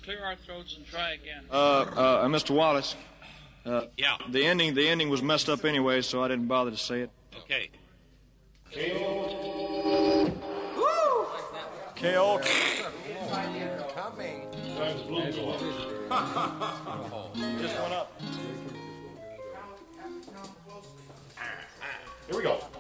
clear our throats and try again. Mr. Wallace. Yeah. The ending was messed up anyway, so I didn't bother to say it. Okay. K.O. Coming. Just went up. Here we go.